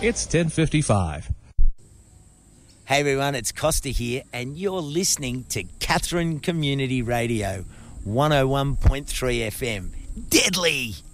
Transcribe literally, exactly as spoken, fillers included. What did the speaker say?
It's ten fifty-five. Hey everyone, it's Costa here, and you're listening to Catherine Community Radio, one oh one point three F M. Deadly!